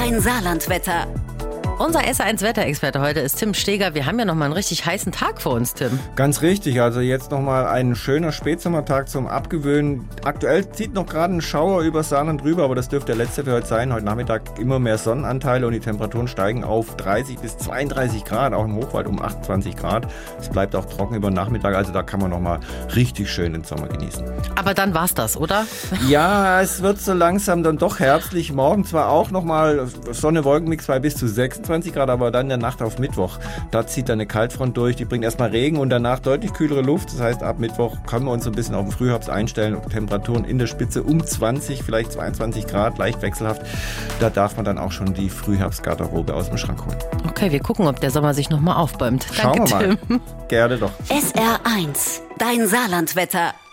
dein Saarlandwetter. Unser SR1-Wetterexperte heute ist Tim Steger. Wir haben ja nochmal einen richtig heißen Tag vor uns, Tim. Ganz richtig, also jetzt nochmal ein schöner Spätsommertag zum Abgewöhnen. Aktuell zieht noch gerade ein Schauer über Saarland rüber, aber das dürfte der letzte für heute sein. Heute Nachmittag immer mehr Sonnenanteile und die Temperaturen steigen auf 30 bis 32 Grad, auch im Hochwald um 28 Grad. Es bleibt auch trocken über den Nachmittag, also da kann man nochmal richtig schön den Sommer genießen. Aber dann war's das, oder? Ja, es wird so langsam dann doch herbstlich. Morgen zwar auch nochmal Sonne-Wolkenmix bei bis zu 26 Grad, aber dann in der Nacht auf Mittwoch, da zieht dann eine Kaltfront durch, die bringt erstmal Regen und danach deutlich kühlere Luft. Das heißt, ab Mittwoch können wir uns so ein bisschen auf den Frühherbst einstellen. Temperaturen in der Spitze um 20, vielleicht 22 Grad, leicht wechselhaft. Da darf man dann auch schon die Frühherbstgarderobe aus dem Schrank holen. Okay, wir gucken, ob der Sommer sich nochmal aufbäumt. Schauen wir mal. Gerne doch. SR1, dein Saarlandwetter.